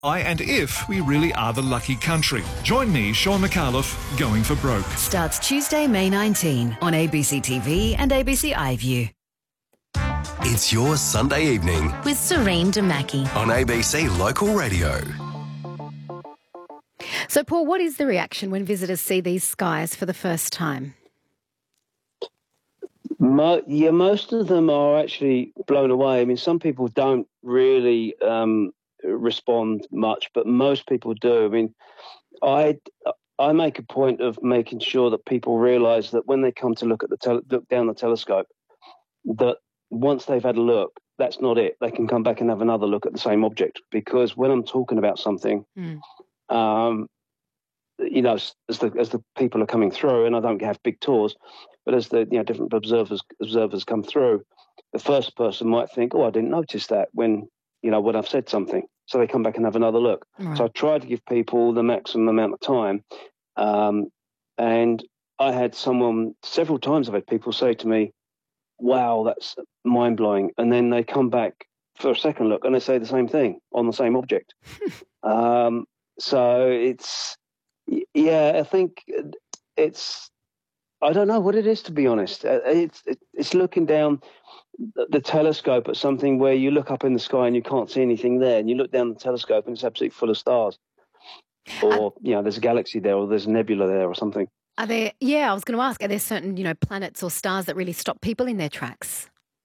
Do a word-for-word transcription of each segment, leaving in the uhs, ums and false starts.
Why and if we really are the lucky country. Join me, Sean McAuliffe, Going for Broke. Starts Tuesday, May nineteenth on A B C T V and A B C iView. It's your Sunday evening with Serene Damaki on A B C Local Radio. So, Paul, what is the reaction when visitors see these skies for the first time? Mo- yeah, most of them are actually blown away. I mean, some people don't really um, respond much, but most people do. I mean, I I make a point of making sure that people realise that when they come to look at the tel- look down the telescope, that once they've had a look, that's not it. They can come back and have another look at the same object, because when I'm talking about something, mm. um, you know, as the as the people are coming through, and I don't have big tours, but as the you know different observers observers come through, the first person might think, "Oh, I didn't notice that," when you know when I've said something. So they come back and have another look. Right. So I try to give people the maximum amount of time. Um, and I had someone several times. I've had people say to me, "Wow, that's mind blowing," and then they come back for a second look and they say the same thing on the same object. um, so it's. Yeah, I think it's. I don't know what it is, to be honest. It's it's looking down the telescope at something where you look up in the sky and you can't see anything there, and you look down the telescope and it's absolutely full of stars, or uh, you know, there's a galaxy there, or there's a nebula there, or something. Are there? Yeah, I was going to ask. Are there certain you know planets or stars that really stop people in their tracks?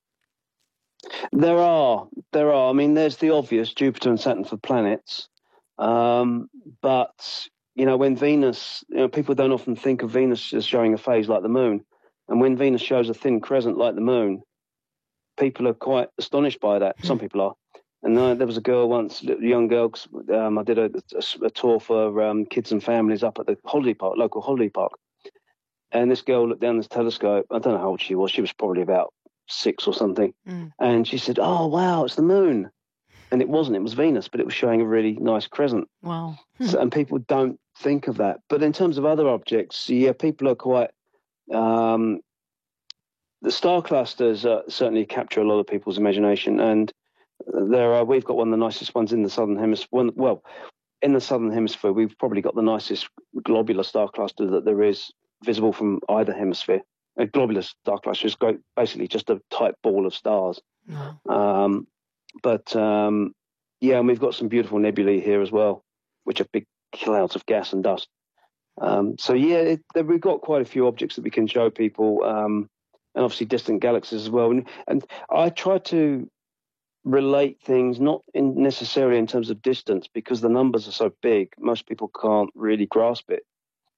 There are, there are. I mean, there's the obvious Jupiter and Saturn for planets, um, but. You know, when Venus, you know, people don't often think of Venus as showing a phase like the moon. And when Venus shows a thin crescent like the moon, people are quite astonished by that. Some people are. And uh, there was a girl once, a young girl, um, I did a, a, a tour for um, kids and families up at the holiday park, local holiday park. And this girl looked down this telescope. I don't know how old she was. She was probably about six or something. Mm. And she said, "Oh, wow, it's the moon." And it wasn't. It was Venus, but it was showing a really nice crescent. Wow. So, and people don't think of that. But in terms of other objects, yeah, people are quite... Um, the star clusters uh, certainly capture a lot of people's imagination. And there are, we've got one of the nicest ones in the Southern Hemisphere. Well, in the Southern Hemisphere, we've probably got the nicest globular star cluster that there is visible from either hemisphere. A globular star cluster is great, basically just a tight ball of stars. Wow. Um, But, um, yeah, and we've got some beautiful nebulae here as well, which are big clouds of gas and dust. Um, so, yeah, it, we've got quite a few objects that we can show people, um, and obviously distant galaxies as well. And, and I try to relate things, not in necessarily in terms of distance, because the numbers are so big, most people can't really grasp it.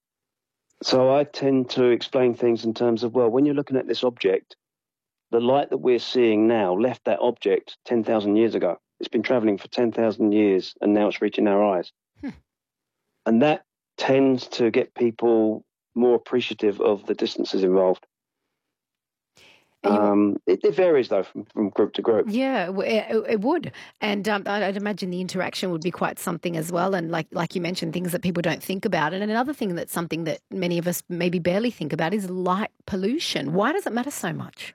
So I tend to explain things in terms of, well, when you're looking at this object, the light that we're seeing now left that object ten thousand years ago. It's been traveling for ten thousand years, and now it's reaching our eyes. Hmm. And that tends to get people more appreciative of the distances involved. Um, it, it varies, though, from, from group to group. Yeah, it, it would. And um, I'd imagine the interaction would be quite something as well. And like like you mentioned, things that people don't think about. And another thing that's something that many of us maybe barely think about is light pollution. Why does it matter so much?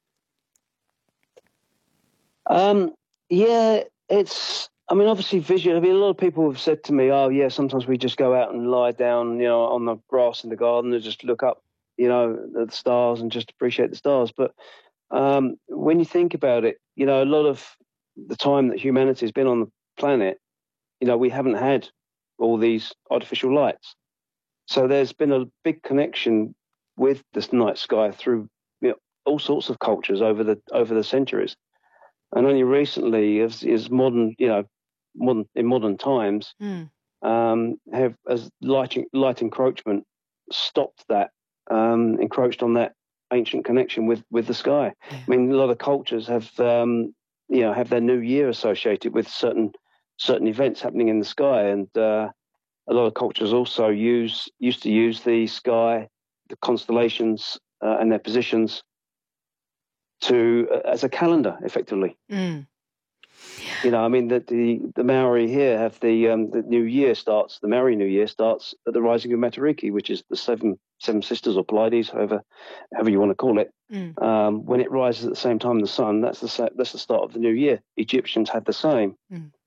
Um, yeah, it's, I mean, obviously visual. I mean, a lot of people have said to me, "Oh, yeah, sometimes we just go out and lie down, you know, on the grass in the garden and just look up, you know, at the stars and just appreciate the stars." But um, when you think about it, you know, a lot of the time that humanity has been on the planet, you know, we haven't had all these artificial lights. So there's been a big connection with this night sky through, you know, all sorts of cultures over the over the centuries. And only recently, as is modern, you know, modern in modern times, mm. um, have as light light encroachment stopped that, um, encroached on that ancient connection with, with the sky. Yeah. I mean, a lot of cultures have, um, you know, have their new year associated with certain certain events happening in the sky, and uh, a lot of cultures also use used to use the sky, the constellations, uh, and their positions to uh, as a calendar, effectively. Mm. You know, I mean, the, the the Maori here have the um, the New Year starts. The Maori New Year starts at the rising of Matariki, which is the seven seven sisters or Pleiades, however however you want to call it. Mm. Um, when it rises at the same time as the sun, that's the that's the start of the new year. Egyptians had the same. Mm.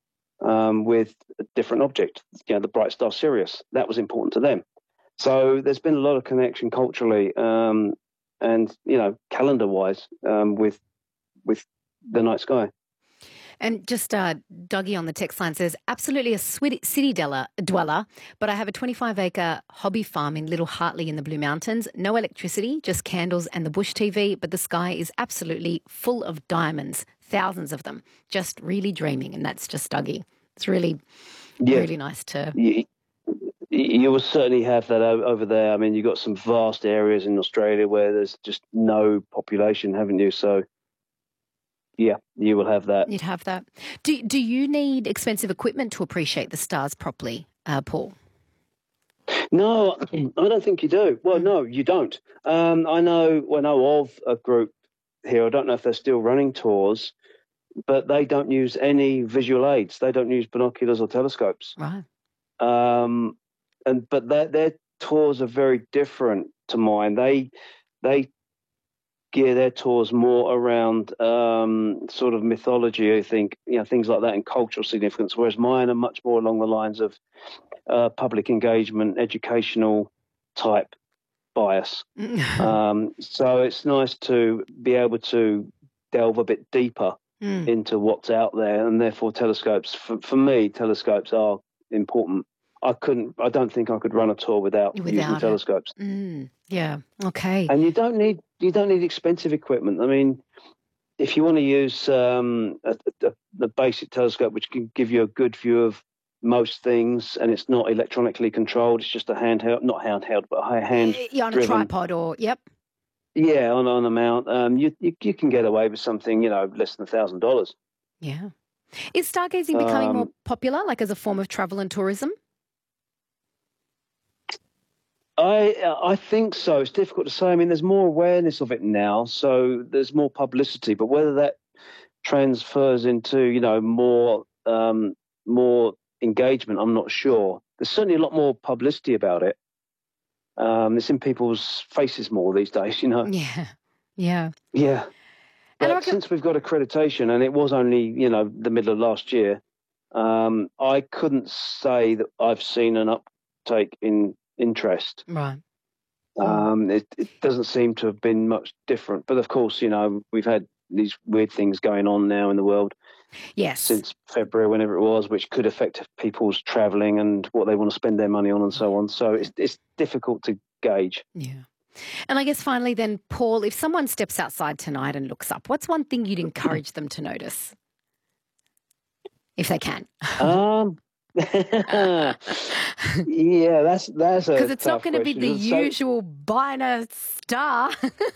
um, with a different object. You know, the bright star Sirius. That was important to them. So there's been a lot of connection culturally um, and, you know, calendar-wise um, with with the night sky. And just uh, Dougie on the text line says, absolutely a city dweller, dweller, but I have a twenty-five acre hobby farm in Little Hartley in the Blue Mountains. No electricity, just candles and the bush T V, but the sky is absolutely full of diamonds, thousands of them. Just really dreaming, and that's just Dougie. It's really, yeah. really nice to... You, you will certainly have that over there. I mean, you've got some vast areas in Australia where there's just no population, haven't you? So... yeah, you will have that. You'd have that. Do Do you need expensive equipment to appreciate the stars properly, uh, Paul? No, I don't think you do. Well, no, you don't. Um, I know, I know of a group here. I don't know if they're still running tours, but they don't use any visual aids. They don't use binoculars or telescopes. Right. Um, and but their their tours are very different to mine. They they. gear their tours more around um, sort of mythology, I think, you know, things like that, and cultural significance, whereas mine are much more along the lines of uh, public engagement, educational type bias. um, so it's nice to be able to delve a bit deeper mm. into what's out there, and therefore telescopes, for, for me, telescopes are important. I couldn't, I don't think I could run a tour without, without using telescopes. Mm, yeah, okay. And you don't need, you don't need expensive equipment. I mean, if you want to use um, a, a, the basic telescope, which can give you a good view of most things, and it's not electronically controlled, it's just a handheld, not handheld, but a hand yeah, on a tripod or, yep. Yeah, on, on a mount. Um, you, you you can get away with something, you know, less than a thousand dollars. Yeah. Is stargazing becoming um, more popular, like as a form of travel and tourism? I I think so. It's difficult to say. I mean, there's more awareness of it now, so there's more publicity. But whether that transfers into, you know, more um, more engagement, I'm not sure. There's certainly a lot more publicity about it. Um, it's in people's faces more these days, you know. Yeah, yeah, yeah. But reckon- since we've got accreditation, and it was only, you know, the middle of last year, um, I couldn't say that I've seen an uptake in interest. Right. Um, it, it doesn't seem to have been much different. But of course, you know, we've had these weird things going on now in the world. Yes. Since February, whenever it was, which could affect people's travelling and what they want to spend their money on and so on. So it's it's difficult to gauge. Yeah. And I guess finally then, Paul, if someone steps outside tonight and looks up, what's one thing you'd encourage them to notice? If they can. um yeah, that's that's a because it's not going to be the so, usual binary star.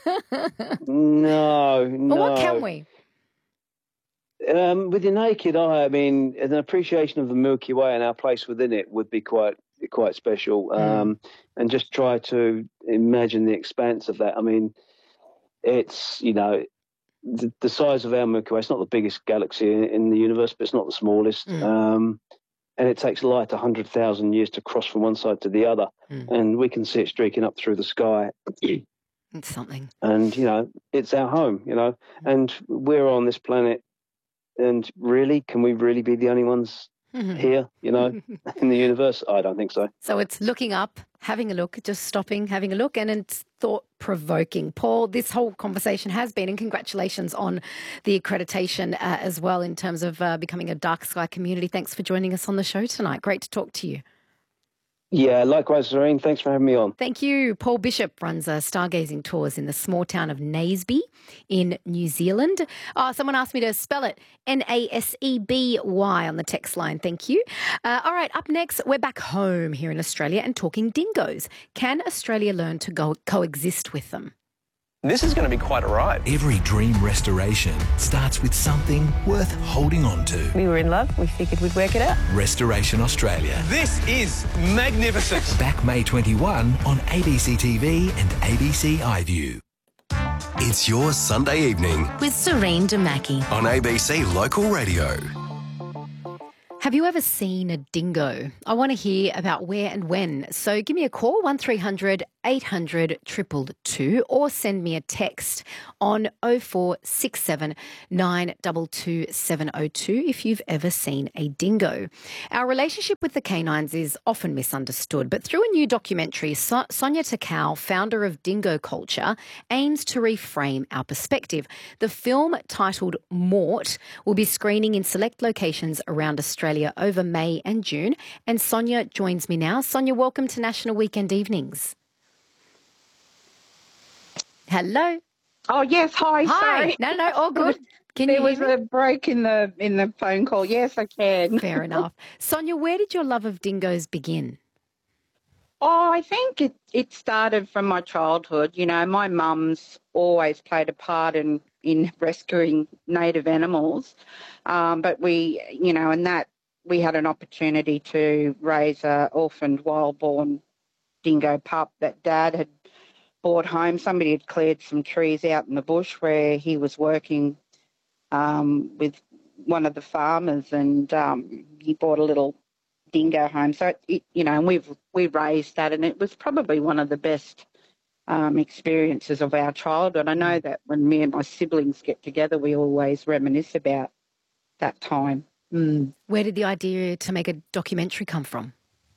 no, no. Well, what can we? Um, with your naked eye, I mean, an appreciation of the Milky Way and our place within it would be quite quite special. Mm. Um, and just try to imagine the expanse of that. I mean, it's, you know, the, the size of our Milky Way. It's not the biggest galaxy in, in the universe, but it's not the smallest. Mm. Um, and it takes light one hundred thousand years to cross from one side to the other. Mm. And we can see it streaking up through the sky. It's something. And, you know, it's our home, you know, and we're on this planet. And really, can we really be the only ones mm-hmm. here, you know, in the universe? I don't think so. So it's looking up, having a look, just stopping, having a look, and it's thought-provoking. Paul, this whole conversation has been, and congratulations on the accreditation uh, as well in terms of uh, becoming a dark sky community. Thanks for joining us on the show tonight. Great to talk to you. Yeah, likewise, Serene. Thanks for having me on. Thank you. Paul Bishop runs uh, stargazing tours in the small town of Naseby in New Zealand. Oh, someone asked me to spell it, N A S E B Y on the text line. Thank you. Uh, all right, up next, we're back home here in Australia and talking dingoes. Can Australia learn to go coexist with them? This is going to be quite a ride. Every dream restoration starts with something worth holding on to. We were in love. We figured we'd work it out. Restoration Australia. This is magnificent. Back May twenty-first on A B C T V and A B C iView. It's your Sunday evening With Serene Damaki. on A B C Local Radio. Have you ever seen a dingo? I want to hear about where and when. So give me a call, one three hundred eight hundred two two two, or send me a text on oh four six seven nine two two seven oh two if you've ever seen a dingo. Our relationship with the canines is often misunderstood, but through a new documentary, so- Sonia Takao, founder of Dingo Culture, aims to reframe our perspective. The film, titled Mort, will be screening in select locations around Australia over May and June, and Sonia joins me now. Sonia, welcome to National Weekend Evenings. Hello. Oh yes, hi. Hi. Sorry. No, no, all good. Can there you was hear me? a break in the in the phone call. Yes, I can. Fair enough. Sonia, where did your love of dingoes begin? Oh, I think it it started from my childhood. You know, my mum's always played a part in in rescuing native animals, um, but we, you know, and that we had an opportunity to raise a orphaned wild-born dingo pup that Dad had brought home. Somebody had cleared some trees out in the bush where he was working um, with one of the farmers, and um, he brought a little dingo home. So, it, you know, and we've we raised that, and it was probably one of the best um, experiences of our childhood. I know that when me and my siblings get together, we always reminisce about that time. Mm. Where did the idea to make a documentary come from?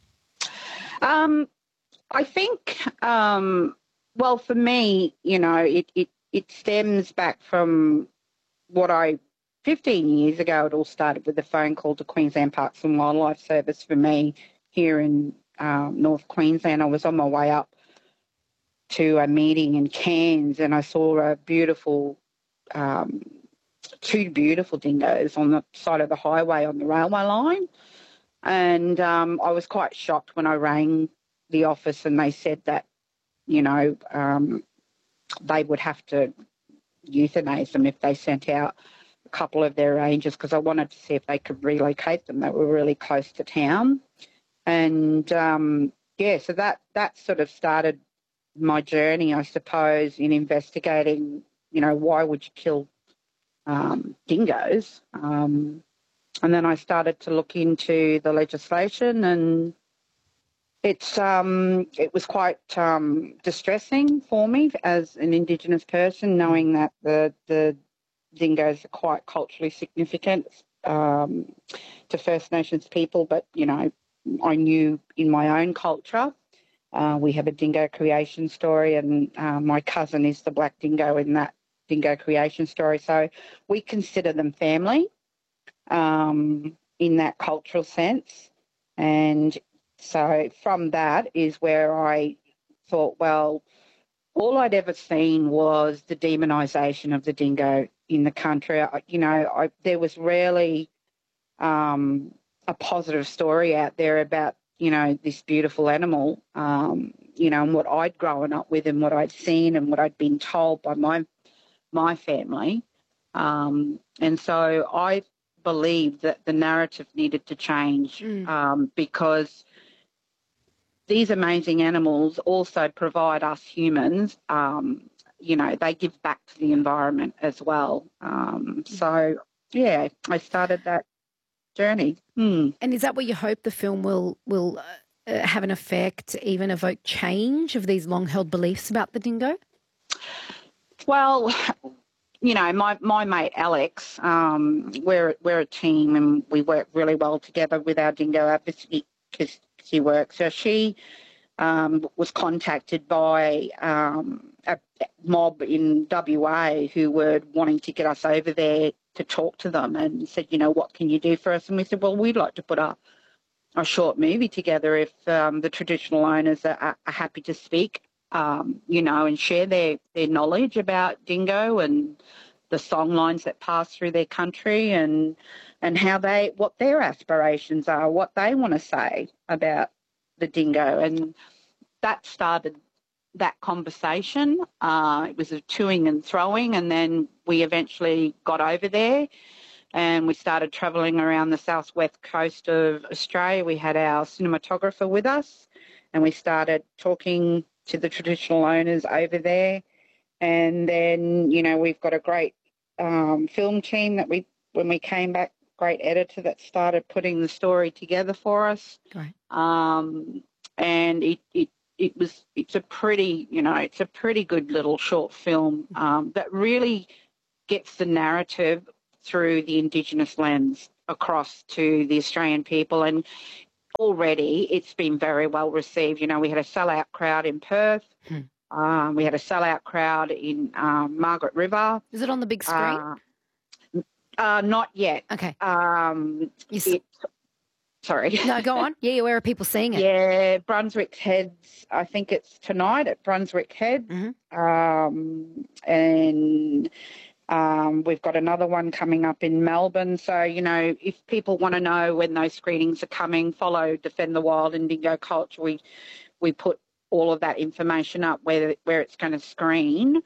Um, I think, um, well, for me, you know, it, it, it stems back from what I, fifteen years ago, it all started with a phone call to Queensland Parks and Wildlife Service for me here in um, North Queensland. I was on my way up to a meeting in Cairns, and I saw a beautiful, um, two beautiful dingoes on the side of the highway on the railway line. And um, I was quite shocked when I rang the office and they said that, you know, um, they would have to euthanize them if they sent out a couple of their rangers, because I wanted to see if they could relocate them. They were really close to town. And, um, yeah, so that, that sort of started my journey, I suppose, in investigating, you know, why would you kill um, dingoes? Um, and then I started to look into the legislation, and it's um, it was quite um, distressing for me as an Indigenous person, knowing that the the dingoes are quite culturally significant um, to First Nations people. But, you know, I knew in my own culture, uh, we have a dingo creation story, and uh, my cousin is the black dingo in that dingo creation story. So we consider them family um, in that cultural sense. And so from that is where I thought, well, all I'd ever seen was the demonisation of the dingo in the country. I, you know, I, there was rarely um, a positive story out there about, you know, this beautiful animal, um, you know, and what I'd grown up with and what I'd seen and what I'd been told by my my family. Um, and so I believed that the narrative needed to change mm. um, because these amazing animals also provide us humans, um, you know, they give back to the environment as well. Um, so, yeah, I started that journey. Hmm. And is that what you hope the film will will uh, have an effect, even evoke change of these long-held beliefs about the dingo? Well, you know, my, my mate Alex, um, we're, we're a team and we work really well together with our dingo advocacy work. So she um, was contacted by um, a mob in W A who were wanting to get us over there to talk to them, and said, you know, what can you do for us? And we said, well, we'd like to put a, a short movie together if um, the traditional owners are, are happy to speak, um, you know, and share their, their knowledge about dingo and the song lines that pass through their country, and and how they, what their aspirations are, what they want to say about the dingo. And that started that conversation. Uh, it was a toing and throwing, and then we eventually got over there and we started travelling around the southwest coast of Australia. We had our cinematographer with us and we started talking to the traditional owners over there. And then, you know, we've got a great um, film team that we, when we came back great editor that started putting the story together for us. Right. Um, and it, it it was it's a pretty you know it's a pretty good little short film um, that really gets the narrative through the Indigenous lens across to the Australian people, and already it's been very well received. You know, we had a sellout crowd in Perth. Hmm. Um, we had a sellout crowd in um, Margaret River. Is it on the big screen? Uh, uh, not yet. Okay. Um, You s- it, sorry. No, go on. Yeah, where are people seeing it? Yeah, Brunswick Heads. I think it's tonight at Brunswick Heads. Mhm. Um, and um, we've got another one coming up in Melbourne. So, you know, if people want to know when those screenings are coming, follow Defend the Wild and Dingo Culture. We, we put all of that information up where, where it's going to screen.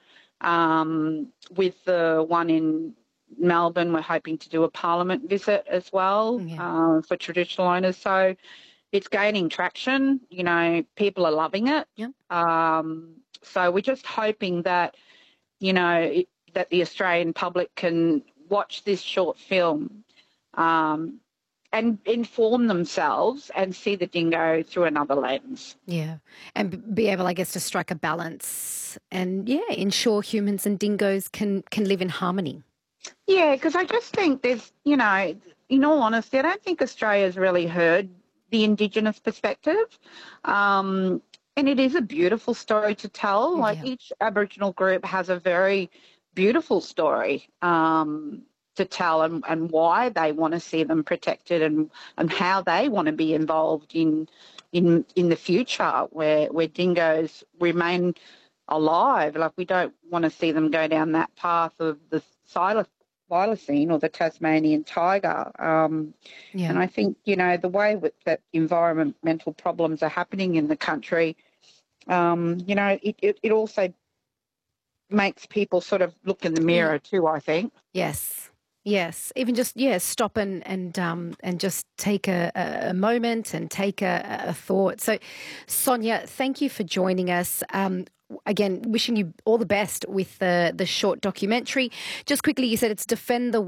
Um, with the one in Melbourne, we're hoping to do a Parliament visit as well Yeah. uh, for traditional owners. So it's gaining traction. You know, people are loving it. Yep. Um, so we're just hoping that, you know, it, that the Australian public can watch this short film um, and inform themselves and see the dingo through another lens. Yeah. And b- be able, I guess, to strike a balance and, yeah, ensure humans and dingoes can, can live in harmony. Yeah, because I just think there's, you know, in all honesty, I don't think Australia's really heard the Indigenous perspective. Um, and it is a beautiful story to tell. Like Yeah. each Aboriginal group has a very beautiful story um, to tell and, and why they want to see them protected and, and how they want to be involved in in in the future where, where dingoes remain alive. Like we don't want to see them go down that path of the Silas thylacine or the Tasmanian tiger. Um, Yeah. and I think, you know, the way with, that environmental problems are happening in the country, um, you know, it, it, it also makes people sort of look in the mirror too, I think. Yes. Yes. Even just, yeah, stop and and um and just take a, a a moment and take a, a thought. So, Sonia, thank you for joining us. Um, again, wishing you all the best with the, the short documentary. Just quickly, you said it's Defend the